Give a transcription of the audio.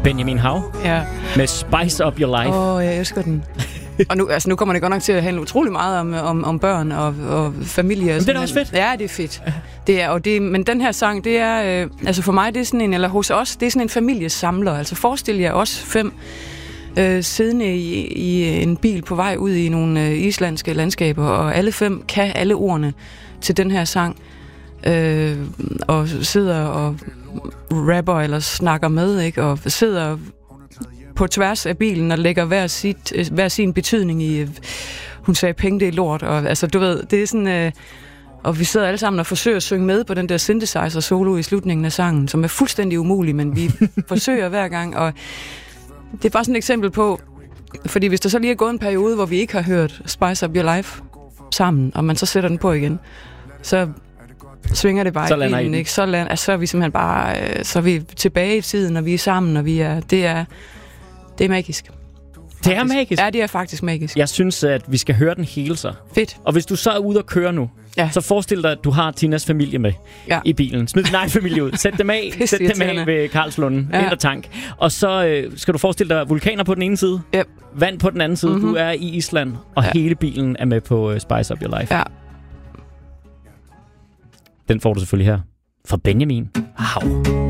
Benjamin Hav. Ja. Med Spice Up Your Life. Jeg elsker den. Og nu kommer det godt nok til at handle utrolig meget om børn og familie. Men det er da også fedt. Ja, det er fedt. Men den her sang, det er... altså for mig, det er sådan en... Eller hos os, det er sådan en familiesamler. Altså forestil jer os 5 siddende i en bil på vej ud i nogle islandske landskaber, og alle 5 kan alle ordene til den her sang. Og sidder og rapper eller snakker med, ikke? Og sidder på tværs af bilen og lægger hver sin betydning i... Hun sagde, penge det er lort, og altså, du ved, det er sådan... og vi sidder alle sammen og forsøger at synge med på den der synthesizer solo i slutningen af sangen, som er fuldstændig umulig, men vi forsøger hver gang, og det er bare sådan et eksempel på, fordi hvis der så lige er gået en periode, hvor vi ikke har hørt Spice Up Your Life sammen, og man så sætter den på igen, så svinger det bare i bilen, ikke? Så er vi simpelthen bare, så er vi tilbage i tiden, og vi er sammen, og det er magisk. Det er magisk? Ja, det er faktisk magisk. Jeg synes, at vi skal høre den hele så. Fedt. Og hvis du så er ude og køre nu, så forestil dig, at du har Tinas familie med i bilen. Smid din egen familie ud. Sæt dem af ved Karlslunde. Ind og tank. Og så skal du forestille dig vulkaner på den ene side, vand på den anden side. Du er i Island, og hele bilen er med på Spice Up Your Life. Ja. Den får du selvfølgelig her fra Benjamin Hav.